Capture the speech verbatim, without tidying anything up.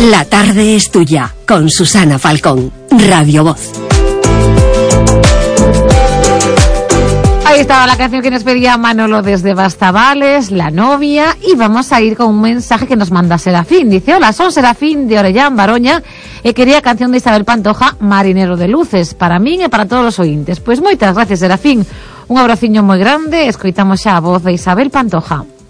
La tarde es tuya, con Susana Falcón, Radio Voz. Ahí estaba la canción que nos pedía Manolo desde Bastavales, La novia, y vamos a ir con un mensaje que nos manda Serafín. Dice: hola, son Serafín de Orellán, Baroña, e quería a canción de Isabel Pantoja, Marinero de Luces, para min e para todos os ointes. Pois moitas gracias, Serafín. Un abraciño moi grande, escoitamos xa a voz de Isabel Pantoja.